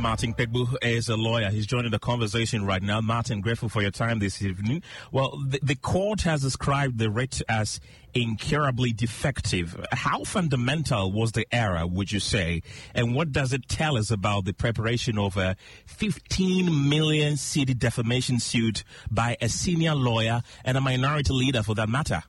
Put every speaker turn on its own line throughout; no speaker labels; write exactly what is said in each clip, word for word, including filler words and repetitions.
Martin Kpegbu is a lawyer. He's joining the conversation right now. Martin, grateful for your time this evening. Well, the, the court has described the writ as incurably defective. How fundamental was the error, would you say? And what does it tell us about the preparation of a fifteen million cedi defamation suit by a senior lawyer and a minority leader for that matter?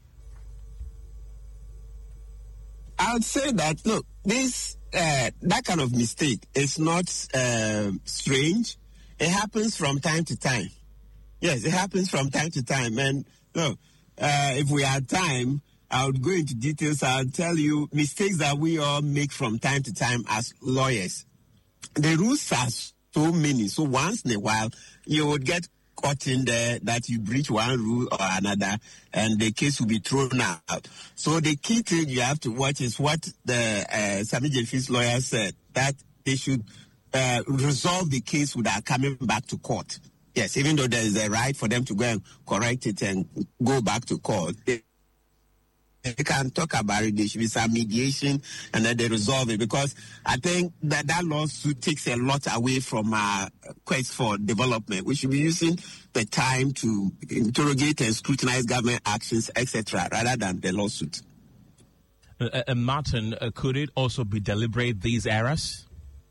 I would say that, look, this uh, that kind of mistake is not uh, strange. It happens from time to time. Yes, it happens from time to time. And look, uh, if we had time, I would go into details. I'll tell you mistakes that we all make from time to time as lawyers. The rules are so many. So once in a while, you would get caught in there that you breach one rule or another, and the case will be thrown out. So the key thing you have to watch is what the uh, Sammy Gyamfi's lawyer said, that they should uh, resolve the case without coming back to court. Yes, even though there is a right for them to go and correct it and go back to court, they, they can talk about it. There should be some mediation, and then they resolve it. Because I think that that lawsuit takes a lot away from our quest for development. We should be using the time to interrogate and scrutinize government actions, et cetera, rather than the lawsuit.
Uh, uh, Martin, uh, could it also be deliberate, these errors?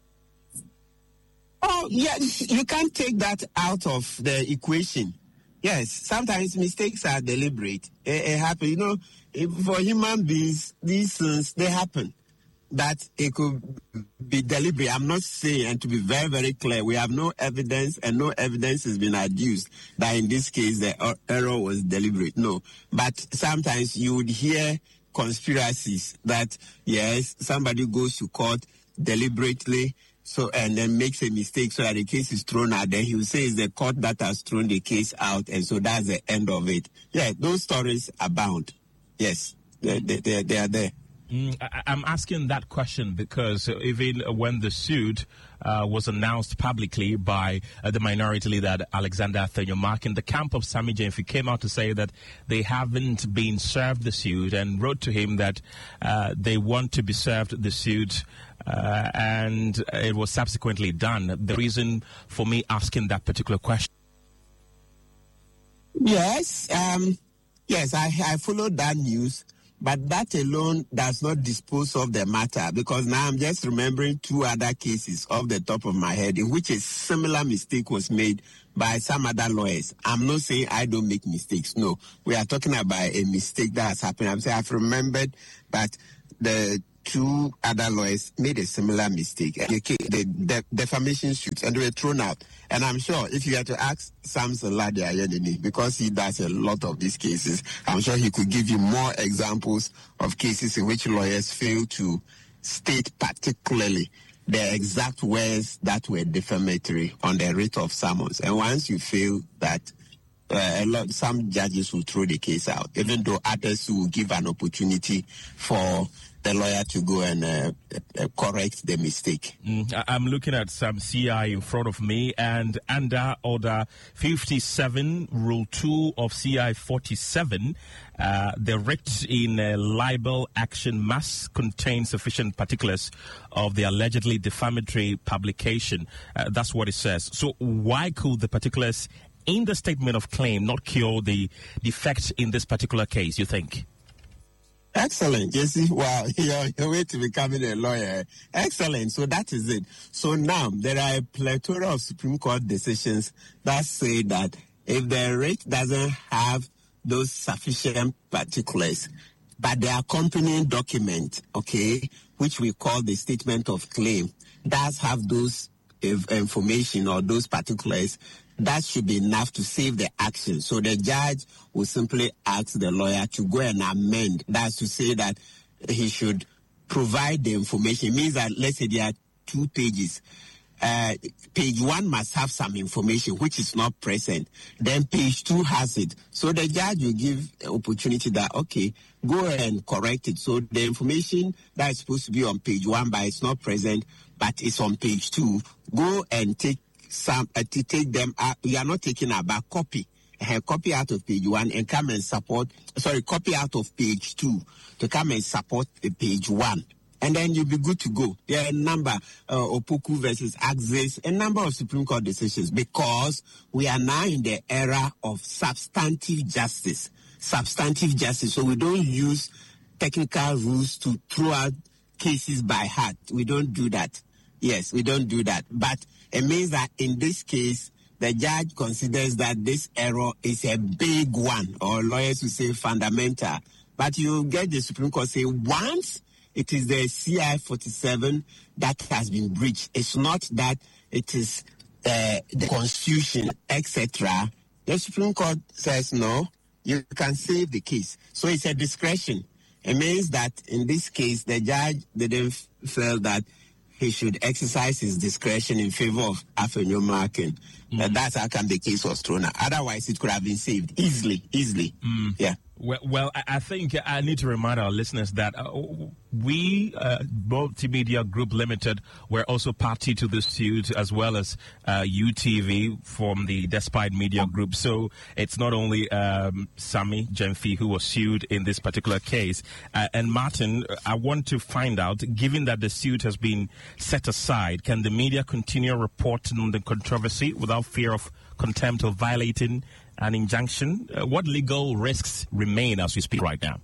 Oh, yeah, you can't take that out of the equation. Yes, sometimes mistakes are deliberate. It, it happens. You know, if for human beings, these things, they happen. That it could be deliberate. I'm not saying, and to be very, very clear, we have no evidence, and no evidence has been adduced that in this case the error was deliberate. No. But sometimes you would hear conspiracies that, yes, somebody goes to court deliberately, so and then makes a mistake so that the case is thrown out. Then he will say it's the court that has thrown the case out, and so that's the end of it. Yeah, those stories abound. Yes, they, they, they, they are there.
Mm, I, I'm asking that question because even when the suit uh, was announced publicly by uh, the minority leader Alexander Athenyomark, the camp of Sammy Gyamfi came out to say that they haven't been served the suit and wrote to him that uh, they want to be served the suit. Uh, and it was subsequently done. The reason for me asking that particular question.
Yes, um, yes, I, I followed that news, but that alone does not dispose of the matter, because now I'm just remembering two other cases off the top of my head in which a similar mistake was made by some other lawyers. I'm not saying I don't make mistakes. No, we are talking about a mistake that has happened. I'm saying I've remembered that the two other lawyers made a similar mistake. The de- defamation suits, and they were thrown out. And I'm sure if you had to ask Samson Ladi Ayedini, because he does a lot of these cases, I'm sure he could give you more examples of cases in which lawyers fail to state particularly the exact words that were defamatory on the writ of summons. And once you feel that, uh, a lot, some judges will throw the case out, even though others will give an opportunity for the lawyer to go and uh, uh, correct the mistake.
Mm, I'm looking at some C I in front of me, and under Order fifty-seven, Rule two of C I forty-seven, uh, the writ in a libel action must contain sufficient particulars of the allegedly defamatory publication. Uh, that's what it says. So why could the particulars in the statement of claim not cure the defect in this particular case, you think?
Excellent. You see, wow, you're, you're way to becoming a lawyer. Excellent. So that is it. So now there are a plethora of Supreme Court decisions that say that if the writ doesn't have those sufficient particulars, but the accompanying document, okay, which we call the statement of claim, does have those information or those particulars, that should be enough to save the action. So the judge will simply ask the lawyer to go and amend. That's to say that he should provide the information. It means that, let's say there are two pages. Uh, page one must have some information which is not present. Then page two has it. So the judge will give opportunity that, okay, go and correct it. So the information that is supposed to be on page one, but it's not present, but it's on page two, go and take some uh, to take them out. You are not taking a back copy. Uh, copy out of page one and come and support. Sorry, copy out of page two to come and support the page one. and then you'll be good to go. There are a number, uh, Opoku versus Axis, a number of Supreme Court decisions, because we are now in the era of substantive justice. Substantive justice. So we don't use technical rules to throw out cases by heart. We don't do that. Yes, we don't do that. But it means that in this case, the judge considers that this error is a big one, or lawyers will say fundamental. But you get the Supreme Court say once it is the C I forty-seven that has been breached, it's not that it is uh, the Constitution, et cetera. The Supreme Court says no, you can save the case. So it's a discretion. It means that in this case, the judge didn't feel that he should exercise his discretion in favor of Afenyo-Markin. Mm. Uh, that's how come the case was thrown out. Otherwise, it could have been saved easily, easily. Mm. Yeah.
Well, well, I think I need to remind our listeners that uh, we, uh, Multimedia Group Limited, were also party to this suit, as well as uh, U T V from the Despite Media Group. So it's not only um, Sammy Gyamfi who was sued in this particular case. Uh, and Martin, I want to find out, given that the suit has been set aside, can the media continue reporting on the controversy without fear of contempt or violating an injunction? Uh, what legal risks remain as we speak right now?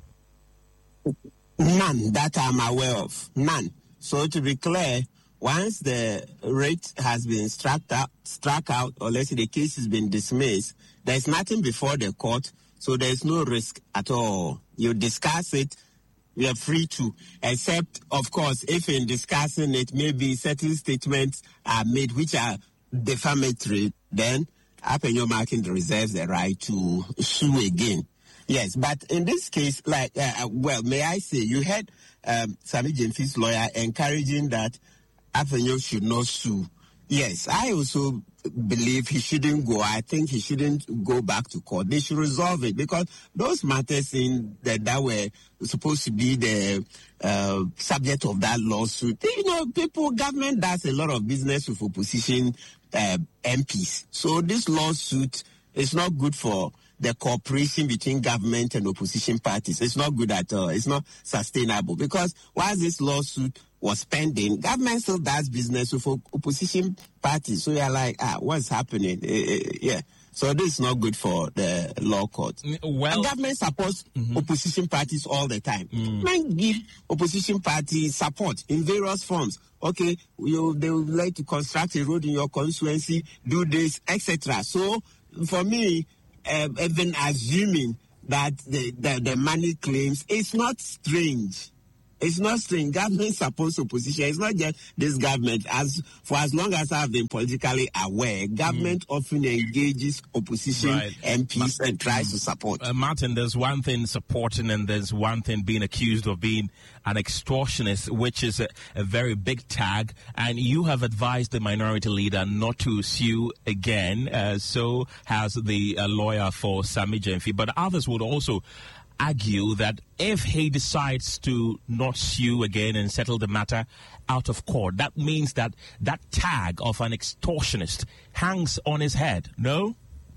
None that I'm aware of. None. So to be clear, once the rate has been struck out, struck out, or let's say the case has been dismissed, there's nothing before the court, so there's no risk at all. You discuss it, you're free to, except, of course, if in discussing it, maybe certain statements are made which are defamatory, then Afenyo-Markin reserves the right to sue again. Yes, but in this case, like, uh, well, may I say, you heard um, Sammy Gyamfi's lawyer encouraging that Afenyo should not sue. Yes, I also believe he shouldn't go. I think he shouldn't go back to court. They should resolve it, because those matters in that, that were supposed to be the uh, subject of that lawsuit. You know, people, government does a lot of business with opposition uh, M Ps. So this lawsuit is not good for the cooperation between government and opposition parties. It's not good at all. It's not sustainable, because while this lawsuit was pending, government still does business with opposition parties. So you're like, ah, what's happening? Uh, uh, yeah. So this is not good for the law court.
Well,
and government supports mm-hmm. opposition parties all the time.
Mm.
Government give opposition parties support in various forms. Okay, you, they would like to construct a road in your constituency, do this, et cetera. So for me, uh, even assuming that the, the, the money claims, it's not strange. It's not strange. Government supports opposition. It's not just this government. As for as long as I've been politically aware, government mm. often engages opposition right. M Ps Ma- and tries to support.
Uh, Martin, there's one thing supporting, and there's one thing being accused of being an extortionist, which is a, a very big tag. And you have advised the minority leader not to sue again. Uh, so has the uh, lawyer for Sammy Gyamfi. But others would also argue that if he decides to not sue again and settle the matter out of court, that means that that tag of an extortionist hangs on his head. No?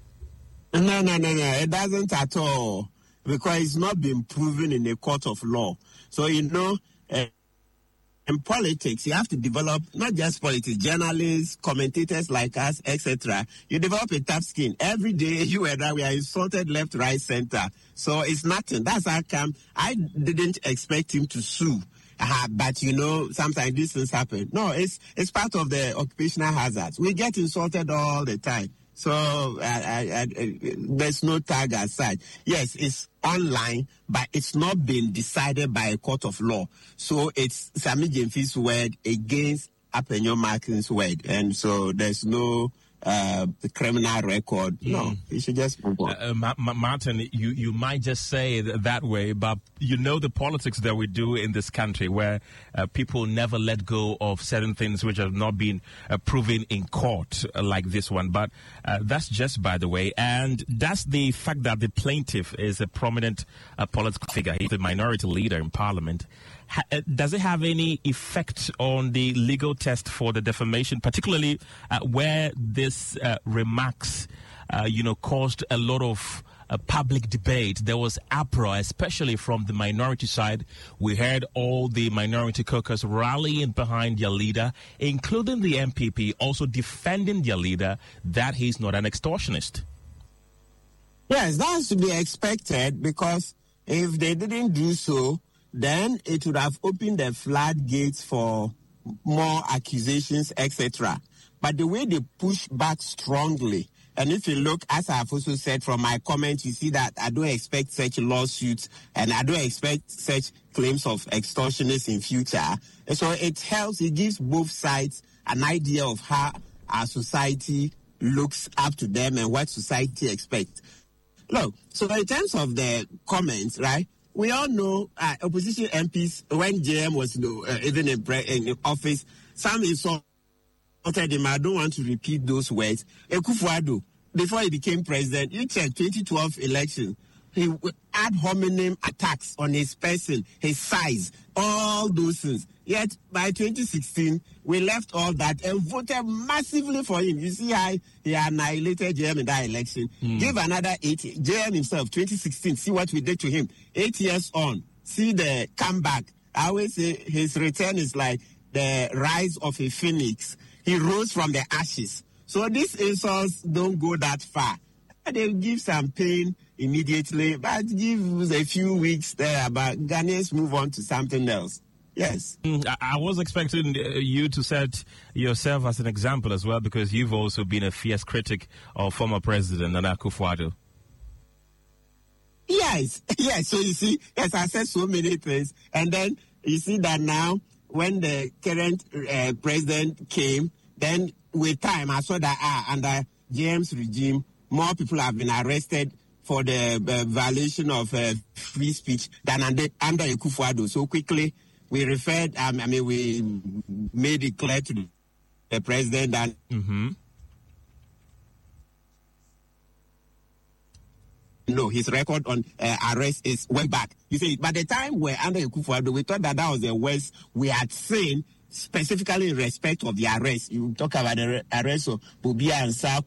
No, no, no, no. It doesn't at all, because it's not been proven in a court of law. So, you know, uh, in politics, you have to develop, not just politics, journalists, commentators like us, et cetera. You develop a tough skin. Every day, you and I, we are insulted left, right, center. So it's nothing. That's how come I didn't expect him to sue. Uh, but, you know, sometimes these things happen. No, it's it's part of the occupational hazards. We get insulted all the time. So uh, I, I, I, there's no tag as such. Yes, it's online, but it's not been decided by a court of law. So it's Sammy Gyamfi's word against Afenyo-Markin's word. And so there's no uh, criminal record. Mm. No, you should just move on.
Uh, Ma- Ma- Martin, you, you might just say it that way, but you know the politics that we do in this country, where uh, people never let go of certain things which have not been uh, proven in court, uh, like this one. But uh, that's just by the way. And that's the fact that the plaintiff is a prominent uh, political figure. He's the minority leader in Parliament. Ha- does it have any effect on the legal test for the defamation, particularly uh, where this uh, remarks, uh, you know, caused a lot of a public debate. There was uproar, especially from the minority side. We heard all the minority caucus rallying behind their leader, including the M P P, also defending their leader that he's not an extortionist.
Yes, that's to be expected, because if they didn't do so, then it would have opened the floodgates for more accusations, et cetera. But the way they push back strongly, and if you look, as I've also said from my comments, you see that I don't expect such lawsuits and I don't expect such claims of extortionists in future. And so it helps, it gives both sides an idea of how our society looks up to them and what society expects. Look, so in terms of the comments, right, we all know uh, opposition M Ps, when J M was you know, uh, even in, pre- in office, some insulted him. I don't want to repeat those words. Akufo-Addo, before he became president, you check twenty twelve election, he ad hominem attacks on his person, his size, all those things. Yet by twenty sixteen, we left all that and voted massively for him. You see how he annihilated J M in that election. Mm. Give another eight. J M himself, twenty sixteen, see what we did to him. Eight years on, see the comeback. I always say his return is like the rise of a phoenix. He rose from the ashes. So these insults don't go that far. They give some pain immediately, but give a few weeks there, but Ghanaians move on to something else. Yes.
I, I was expecting you to set yourself as an example as well, because you've also been a fierce critic of former President Nana Akufo-Addo.
Yes, yes. So you see, yes, I said so many things. And then you see that now, when the current uh, president came, then with time, I saw that ah, under J M's regime, more people have been arrested for the uh, violation of uh, free speech than under, under Akufo-Addo. So quickly, we referred, um, I mean, we made it clear to the president that
mm-hmm.
no, his record on uh, arrest is way back. You see, by the time we're under Akufo-Addo, we thought that that was the worst we had seen, specifically in respect of the arrest. You talk about the arrest of Bobia Ansah,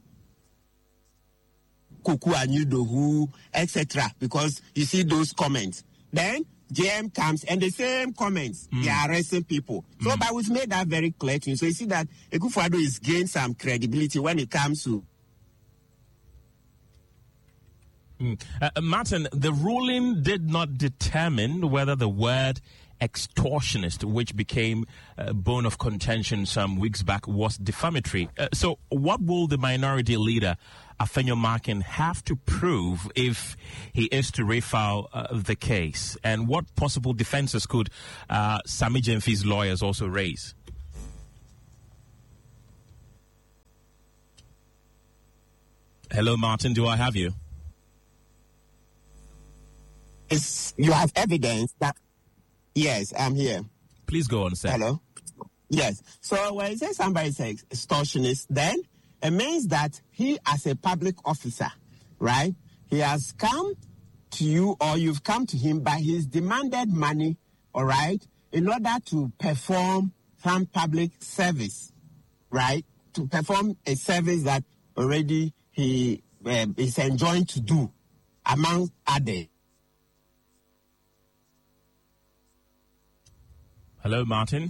Kuku Anyudohu, et cetera. Because you see those comments. Then J M comes and the same comments, mm. they are arresting people. So, mm. but we've made that very clear to you. So you see that Akufo-Addo is gained some credibility when it comes to.
Mm. Uh, Martin, the ruling did not determine whether the word extortionist, which became a bone of contention some weeks back, was defamatory. Uh, so what will the minority leader, Afenyo-Markin, have to prove if he is to refile uh, the case? And what possible defenses could uh, Sammy Gyamfi's lawyers also raise? Hello, Martin, do I have you?
It's, you have evidence that. Yes, I'm here.
Please go on, sir.
Hello? Yes. So when you say somebody is an extortionist, then it means that he, as a public officer, right, he has come to you or you've come to him, but he's demanded money, all right, in order to perform some public service, right, to perform a service that already he uh, is enjoined to do, among others.
Hello, Martin.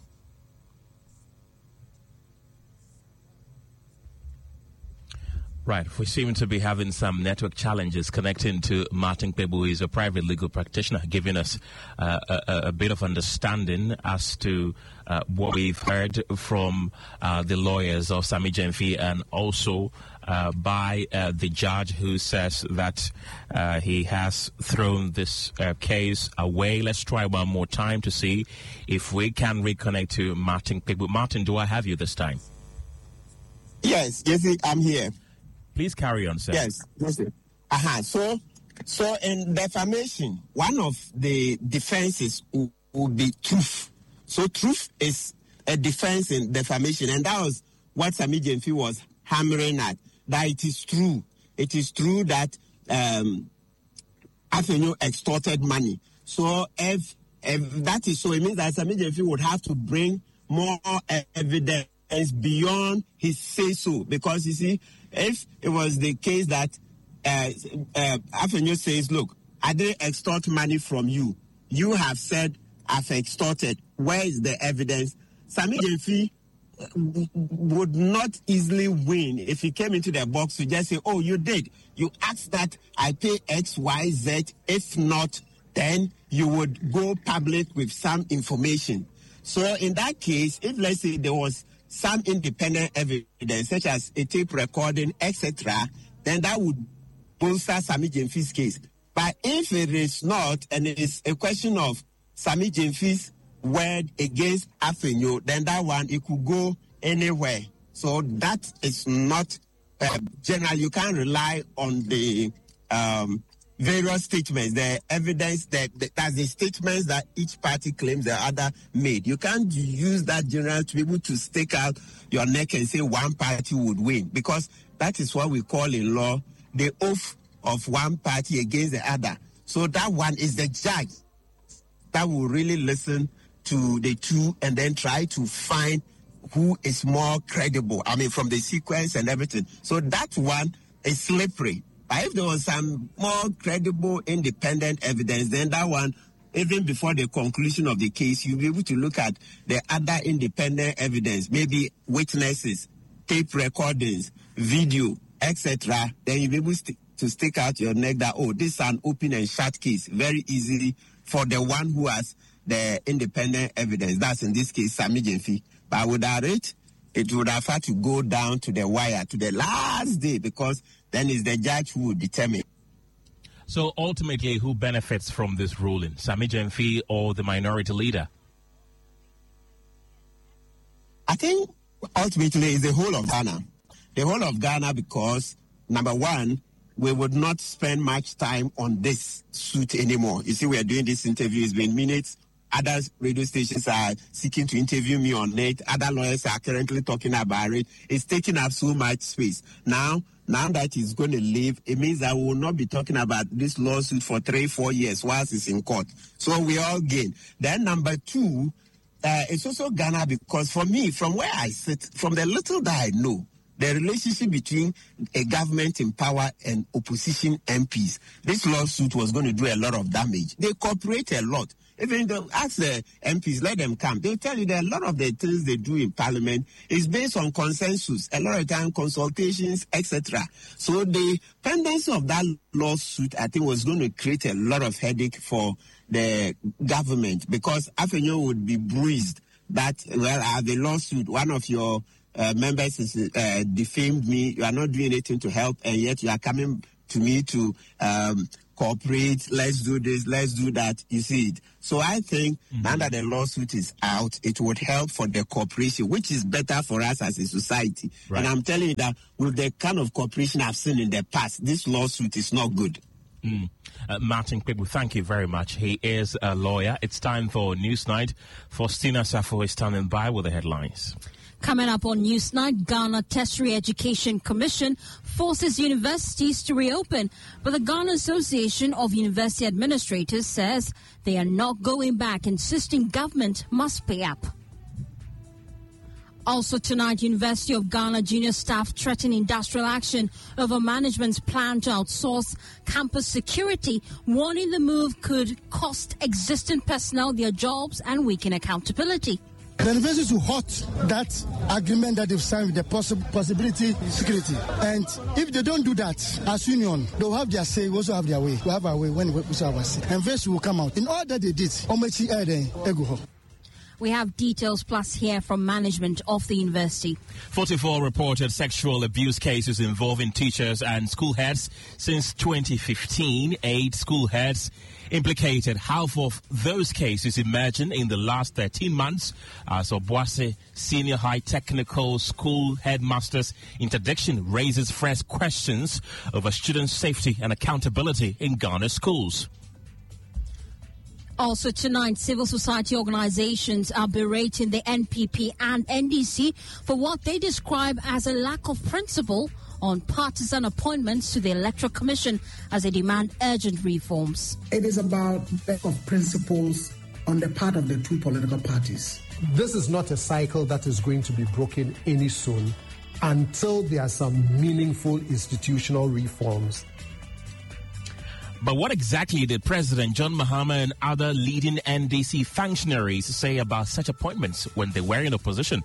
Right, we seem to be having some network challenges connecting to Martin Kpebu, who is a private legal practitioner, giving us uh, a, a bit of understanding as to uh, what we've heard from uh, the lawyers of Sammy Gyamfi and also uh, by uh, the judge who says that uh, he has thrown this uh, case away. Let's try one more time to see if we can reconnect to Martin Kpebu. Martin, do I have you this time?
Yes, yes, I'm here.
Please carry on, sir.
Yes, yes. Uh-huh. So, so in defamation, one of the defenses would, would be truth. So truth is a defense in defamation, and that was what Sammy Gyamfi was hammering at, that it is true. It is true that um, Afenyo extorted money. So if, if that is so, it means that Sammy Gyamfi would have to bring more evidence beyond his say-so, because you see, if it was the case that uh, uh, Afenyo says, look, I didn't extort money from you. You have said I've extorted. Where is the evidence? Sammy Gyamfi would not easily win if he came into the box to just say, oh, you did. You asked that I pay X, Y, Z. If not, then you would go public with some information. So in that case, if let's say there was some independent evidence, such as a tape recording, et cetera, then that would bolster Sammy Gyamfi's case. But if it is not, and it is a question of Sammy Gyamfi's word against Afenyo, then that one, it could go anywhere. So that is not uh, general. You can't rely on the um, various statements, the evidence, that that's the statements that each party claims the other made. You can't use that general to be able to stick out your neck and say one party would win, because that is what we call in law the oath of one party against the other. So that one is the judge that will really listen to the two and then try to find who is more credible. I mean, from the sequence and everything. So that one is slippery. But if there was some more credible, independent evidence, then that one, even before the conclusion of the case, you'll be able to look at the other independent evidence, maybe witnesses, tape recordings, video, et cetera. Then you'll be able st- to stick out your neck that, oh, this is an open and shut case, very easily for the one who has the independent evidence. That's in this case, Sammy Gyamfi. But without it, it would have had to go down to the wire, to the last day, because then it's the judge who will determine.
So ultimately, who benefits from this ruling, Sammy Gyamfi or the minority leader?
I think ultimately it's the whole of Ghana. The whole of Ghana, because, number one, we would not spend much time on this suit anymore. You see, we are doing this interview. It's been minutes. Other radio stations are seeking to interview me on it. Other lawyers are currently talking about it. It's taking up so much space. Now, now that it's going to leave, it means that we will not be talking about this lawsuit for three, four years whilst it's in court. So we all gain. Then number two, uh, it's also Ghana, because for me, from where I sit, from the little that I know, the relationship between a government in power and opposition M Ps, this lawsuit was going to do a lot of damage. They cooperate a lot. Even though, ask the M Ps, let them come. They'll tell you that a lot of the things they do in Parliament is based on consensus, a lot of time consultations, et cetera. So the pendency of that lawsuit, I think, was going to create a lot of headache for the government, because Afenyo would be bruised that, well, I have a lawsuit, one of your uh, members has uh, defamed me, you are not doing anything to help, and yet you are coming to me to um, cooperate, let's do this, let's do that, you see it. So I think mm-hmm. now that the lawsuit is out, it would help for the cooperation, which is better for us as a society. Right. And I'm telling you that with the kind of cooperation I've seen in the past, this lawsuit is not good.
Mm. Uh, Martin Kpebu, thank you very much. He is a lawyer. It's time for Newsnight. Faustina Safo is standing by with the headlines.
Coming up on Newsnight, Ghana Tertiary Education Commission forces universities to reopen, but the Ghana Association of University Administrators says they are not going back, insisting government must pay up. Also tonight, University of Ghana junior staff threaten industrial action over management's plan to outsource campus security, warning the move could cost existing personnel their jobs and weaken accountability.
The universities will halt that agreement that they've signed with the possi- possibility security. And if they don't do that, as union, they'll have their say, we also have their way. We have our way when we also have our say. And first will come out. In all that they did, Omechi Eden, Ego.
We have details plus here from management of the university.
forty-four reported sexual abuse cases involving teachers and school heads since twenty fifteen. Eight school heads implicated. Half of those cases emerging in the last thirteen months as Obuasi Senior High Technical School headmaster's interdiction raises fresh questions over student safety and accountability in Ghana schools.
Also tonight, civil society organizations are berating the N P P and N D C for what they describe as a lack of principle on partisan appointments to the Electoral Commission as they demand urgent reforms.
It is about lack of principles on the part of the two political parties.
This is not a cycle that is going to be broken any soon until there are some meaningful institutional reforms
But what exactly did President John Mahama and other leading N D C functionaries say about such appointments when they were in opposition?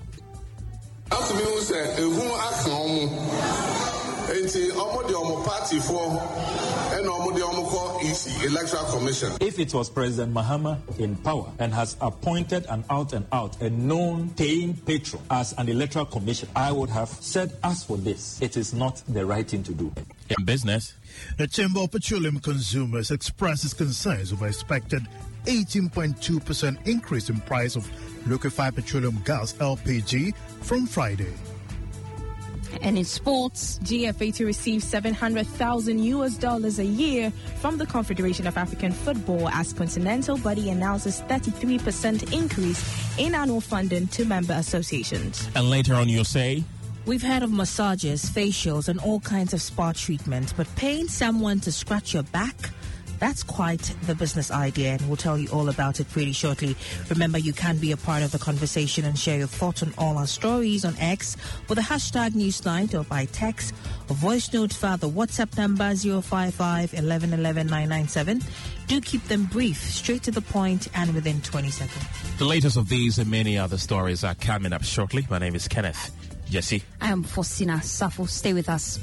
Electoral Commission. If it was President Mahama in power and has appointed an out and out, a known paying patron as an electoral commission, I would have said, as for this, it is not the right thing to do.
In business,
the Chamber of Petroleum Consumers expresses concerns over expected eighteen point two percent increase in price of liquefied petroleum gas L P G from Friday.
And in sports,
G F A to receive seven hundred thousand U S dollars a year from the Confederation of African Football as Continental Body announces thirty-three percent increase in annual funding to member associations.
And later on, you'll say,
we've heard of massages, facials, and all kinds of spa treatment, but paying someone to scratch your back? That's quite the business idea, and we'll tell you all about it pretty shortly. Remember, you can be a part of the conversation and share your thoughts on all our stories on X with the hashtag Newsnight or by text or voice note via the WhatsApp number zero five five, one one one one, nine nine seven. Do keep them brief, straight to the point, and within twenty seconds.
The latest of these and many other stories are coming up shortly. My name is Kenneth. Jesse.
I am Faustina Safo. Stay with us.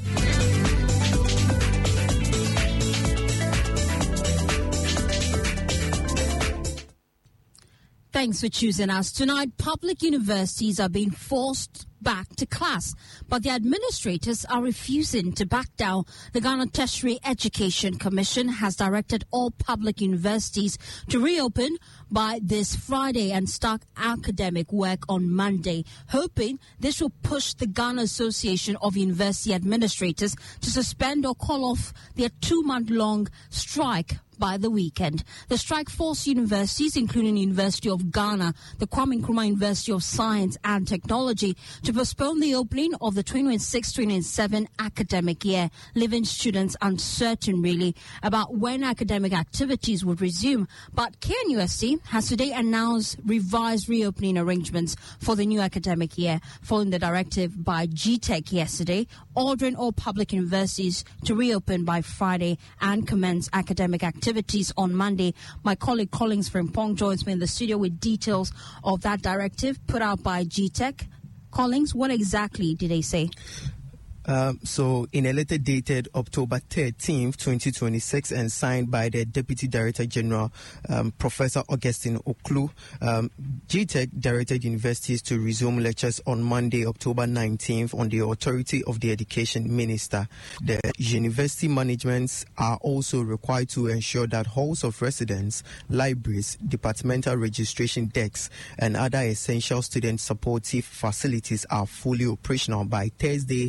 Thanks for choosing us. Tonight, public universities are being forced back to class, but the administrators are refusing to back down. The Ghana Tertiary Education Commission has directed all public universities to reopen by this Friday and start academic work on Monday, hoping this will push the Ghana Association of University Administrators to suspend or call off their two-month-long strike by the weekend. The strike forced universities, including the University of Ghana, the Kwame Nkrumah University of Science and Technology, to postpone the opening of the twenty twenty-six twenty-seven academic year, leaving students uncertain, really, about when academic activities would resume. But K N U S T has today announced revised reopening arrangements for the new academic year, following the directive by G TECH yesterday, ordering all public universities to reopen by Friday and commence academic activities on Monday. My colleague Collins Frimpong joins me in the studio with details of that directive put out by G TECH. Collins, what exactly did they say?
Um, so, in a letter dated October thirteenth, twenty twenty-six, and signed by the Deputy Director General, um, Professor Augustine Oklu, um, G TECH directed universities to resume lectures on Monday, October nineteenth, on the authority of the Education Minister. The university managements are also required to ensure that halls of residence, libraries, departmental registration desks, and other essential student supportive facilities are fully operational by Thursday,